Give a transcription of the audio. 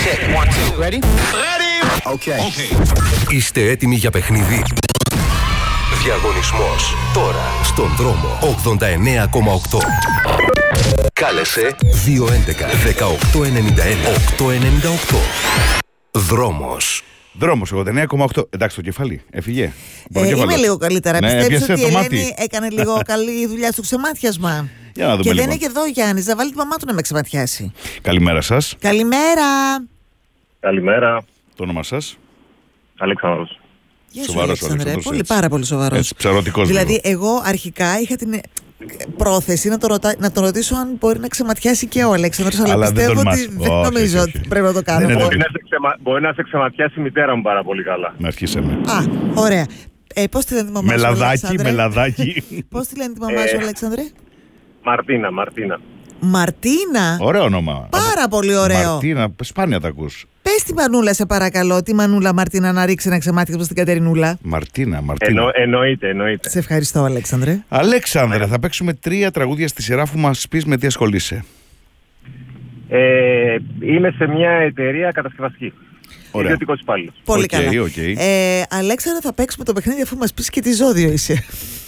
Ready? Okay. Είστε έτοιμοι για παιχνίδι? Διαγωνισμός τώρα στον δρόμο 89,8. Κάλεσε 211 1891 898. Δρόμος. Δρόμος 89,8. Εντάξει, το κεφάλι έφυγε. Είμαι λίγο καλύτερα. Ναι, Πιστεύεις ότι η Ελένη μάτι. έκανε λίγο καλή δουλειά στο ξεμάτιασμα? Για να δούμε και λίγο. δεν είναι και εδώ ο Γιάννης, να βάλει τη μαμά του να με ξεματιάσει. Καλημέρα σας. Καλημέρα. Καλημέρα. Το όνομα σας? Αλέξανδρος. Γεια σου, Σοβαρός ο Αλέξανδρε. Αλέξανδρος, Πολύ, έτσι. πάρα πολύ σοβαρός. Έτσι, ψαρωτικός Δηλαδή, λίγο. εγώ αρχικά είχα την πρόθεση να τον ρωτήσω αν μπορεί να ξεματιάσει και ο Αλέξανδρος, αλλά Αλλά δεν πιστεύω τολμάς. ότι δεν Όχι, νομίζω όχι, ότι όχι. πρέπει να το κάνω. Δεν είναι Μπορεί να σε ξεματιάσει η μητέρα μου πάρα πολύ καλά. Να αρχίσαμε. Α, ωραία. Πώς τη λένε τη μαμά σου, Αλέξανδρε? Μελαδάκι. Πώς τη λένε τη μαμά σου, Αλέξανδρε? Μαρτίνα. Μαρτίνα. Ωραίο όνομα. Πάρα πολύ ωραίο. Μαρτίνα, σπάνια τα ακούς. Πες τη Μανούλα, σε παρακαλώ, τη Μανούλα Μαρτίνα να ρίξει ένα ξεμάτιασμα στην Κατερινούλα. Μαρτίνα. Εννοείται. Σε ευχαριστώ, Αλέξανδρε. Αλέξανδρε, θα παίξουμε 3 τραγούδια στη σειρά που μας πεις με τι ασχολείσαι. Είμαι σε μια εταιρεία κατασκευαστική. Ωραία. Ιδιωτικός υπάλληλος. Πολύ Οκ, καλά. οκ. Αλέξανδρε, θα παίξουμε το παιχνίδι αφού μας πεις και τι ζώδιο είσαι.